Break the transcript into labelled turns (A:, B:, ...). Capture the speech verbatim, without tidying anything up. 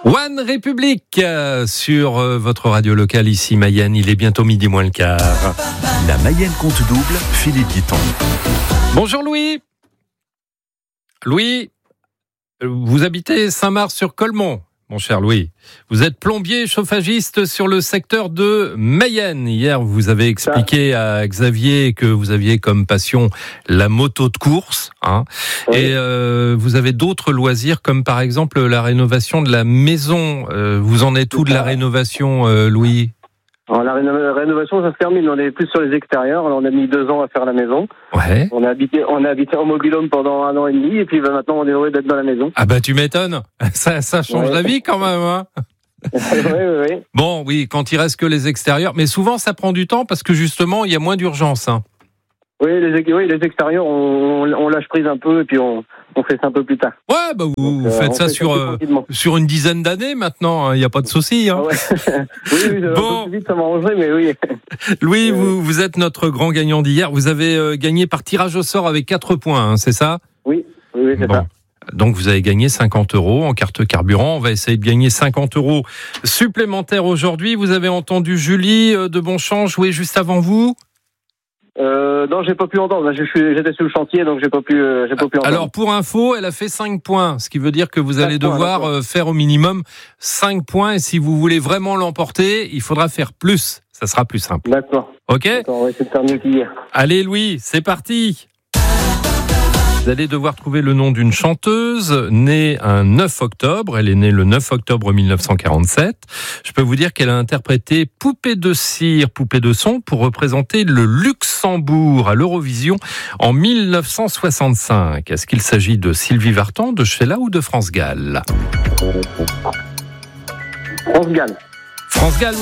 A: One République euh, sur euh, votre radio locale ici Mayenne. Il est bientôt midi moins le quart.
B: La Mayenne compte double, Philippe Guiton.
A: Bonjour Louis. Louis, vous habitez Saint-Mars-sur-Colmont, mon cher Louis. Vous êtes plombier chauffagiste sur le secteur de Mayenne. Hier, vous avez expliqué à Xavier que vous aviez comme passion la moto de course. Hein, oui. Et euh, vous avez d'autres loisirs comme par exemple la rénovation de la maison. Euh, vous en êtes où de la rénovation, euh, Louis ?
C: Alors, la réno- rénovation, ça se termine. On est plus sur les extérieurs. Alors, on a mis deux ans à faire la maison.
A: Ouais.
C: On a habité, on a habité en mobil-home pendant un an et demi. Et puis, bah, maintenant, on est heureux d'être dans la maison.
A: Ah bah, tu m'étonnes. Ça, ça change ouais. la vie quand même. Hein.
C: oui, oui, oui.
A: Bon, oui, quand il reste que les extérieurs. Mais souvent, ça prend du temps parce que justement, il y a moins d'urgence. Hein.
C: Oui, les, oui, les extérieurs, on, on, on lâche prise un peu et puis on, on fait ça un peu plus tard.
A: Ouais, bah vous, Donc, vous faites euh, ça fait sur, euh, sur une dizaine d'années maintenant, il n'y a pas de souci. Hein.
C: Ah ouais. oui, oui, bon. Un peu plus vite, ça m'arrangerait, mais oui.
A: Louis, euh, vous, vous êtes notre grand gagnant d'hier. Vous avez euh, gagné par tirage au sort avec quatre points, hein, c'est ça ?
C: Oui, oui, oui c'est
A: bon.
C: ça.
A: Donc vous avez gagné cinquante euros en carte carburant. On va essayer de gagner cinquante euros supplémentaires aujourd'hui. Vous avez entendu Julie euh, de Bonchamp jouer juste avant vous ?
C: Euh, non, j'ai pas pu entendre. Je suis, j'étais sur le chantier, donc j'ai pas pu, euh, j'ai pas pu entendre.
A: Alors, pour info, elle a fait cinq points, ce qui veut dire que vous allez devoir points, faire au minimum cinq points. Et si vous voulez vraiment l'emporter, il faudra faire plus. Ça sera plus simple.
C: D'accord.
A: Ok.
C: D'accord, on va essayer de faire mieux qu'hier.
A: Allez, Louis, c'est parti. Vous allez devoir trouver le nom d'une chanteuse née un neuf octobre. Elle est née le neuf octobre mille neuf cent quarante-sept. Je peux vous dire qu'elle a interprété Poupée de cire, Poupée de son pour représenter le Luxembourg à l'Eurovision en mille neuf cent soixante-cinq. Est-ce qu'il s'agit de Sylvie Vartan, de Sheila ou de France Gall ?
C: France Gall.
A: France Gall.